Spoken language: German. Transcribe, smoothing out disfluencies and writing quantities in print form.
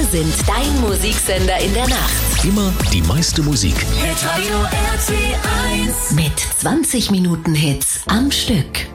Wir sind dein Musiksender in der Nacht. Immer die meiste Musik. Hitradio RT1. Mit 20 Minuten Hits am Stück.